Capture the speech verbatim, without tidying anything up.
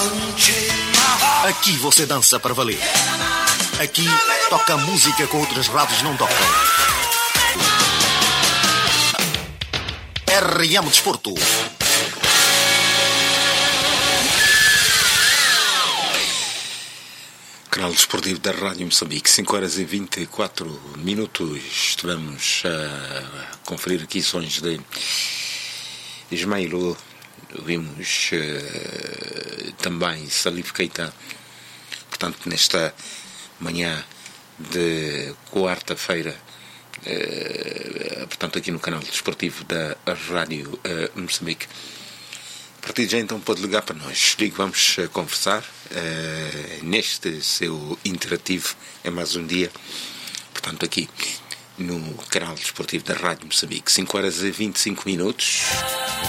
Aqui você dança para valer. Aqui toca música que outras rádios não tocam. R M Desporto. Canal Desportivo da Rádio Moçambique, cinco horas e vinte e quatro minutos. Estivemos a conferir aqui sons de Ismailo. Vimos uh, também Salif Keita. Portanto, nesta manhã de quarta-feira, uh, portanto, aqui no canal desportivo da Rádio uh, Moçambique. A partir de já, então, pode ligar para nós. Digo, vamos uh, conversar uh, neste seu interativo. É mais um dia, portanto, aqui no canal desportivo da Rádio Moçambique. cinco horas e vinte e cinco minutos.